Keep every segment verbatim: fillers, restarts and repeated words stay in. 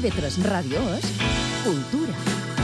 I V tres Ràdio és cultura.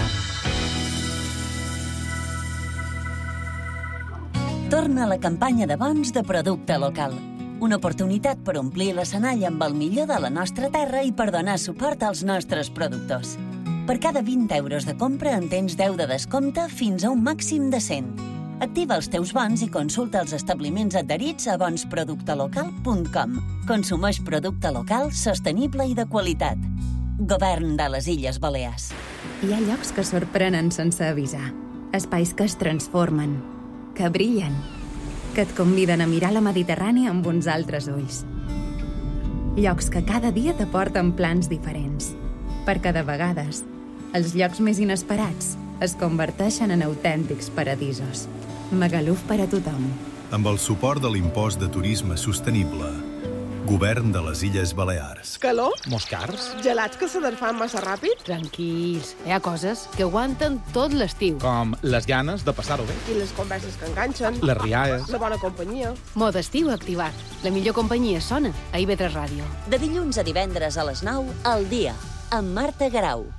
Torna la campanya de bons de producte local. Una oportunitat per omplir l'escenari amb el millor de la nostra terra i per donar suport als nostres productors. Per cada vint euros de compra en tens deu de descompte fins a un màxim de cent. Activa els teus bons i consulta els establiments adherits a bons producte local punt com. Consumeix producte local, sostenible i de qualitat. Govern de les Illes Balears. Hi ha llocs que sorprenen sense avisar. Espais que es transformen, que brillen, que et conviden a mirar la Mediterrània amb uns altres ulls. Llocs que cada dia t'aporten plans diferents, perquè de vegades els llocs més inesperats es converteixen en autèntics paradisos. Magaluf per a tothom. Amb el suport de l'impost de turisme sostenible. Govern de les Illes Balears. Calor? Moscars? Gelats que se desfan massa ràpid? Tranquils, hi ha coses que aguanten tot l'estiu. Com les ganes de passar-ho bé. I les converses que enganxen. Les rialles. La bona companyia. Mode estiu activat. La millor companyia sona a I V tres Ràdio. De dilluns a divendres a les nou, al dia, amb Marta Garau.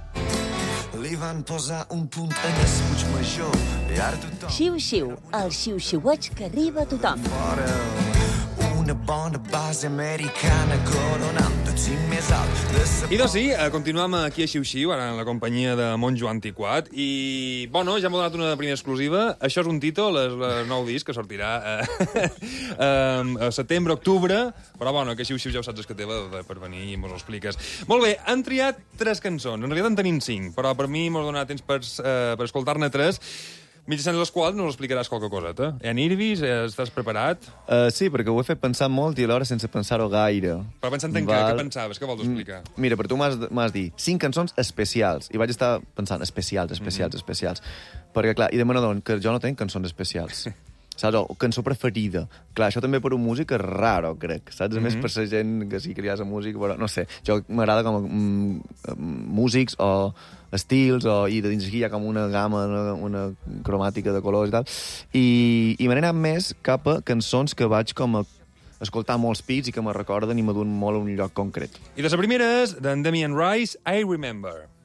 Li van posar un punt en el Puig Major i ara tothom... Xiu-xiu, el xiu-xiueig que arriba a tothom. Fora una bona base americana coronant tot cim més alt de sa... I doncs sí, continuem aquí a Xiu-Xiu, ara en la companyia de Monjo Antiquat, i, bueno, ja m'ho donat una primera exclusiva. Això és un títol, és el nou disc que sortirà eh, a setembre, octubre, però, bueno, que Xiu-Xiu ja ho saps que té per venir i mos ho expliques. Molt bé, han triat tres cançons, en realitat en tenim cinc, però per mi m'ho donat temps per, eh, per escoltar-ne tres, mitjançant les quals nos explicaràs qualque coseta. Eh, Nirvis, eh, estàs preparat? Uh, sí, perquè ho he fet pensar molt i alhora sense pensar-ho gaire. Però pensant en què, què pensaves? Què vols explicar? Mira, però tu m'has dit cinc cançons especials. I vaig estar pensant, especials, especials, mm-hmm. especials. Perquè, clar, i demano que jo no tenc cançons especials. Saps? O cançó preferida. Clar, això també per un músic és raro, crec. Saps? Mm-hmm. A més, per la gent que sí que li ha la música, però no sé. Jo m'agrada com a mm, músics o estils, o, i dins aquí hi ha com una gamma, una, una cromàtica de colors i tal. I, i m'he anat més cap a cançons que vaig com a escoltar molts pits i que me recorden i m'adun molt a un lloc concret. I de la primera és d'en Damien Rice, I Remember.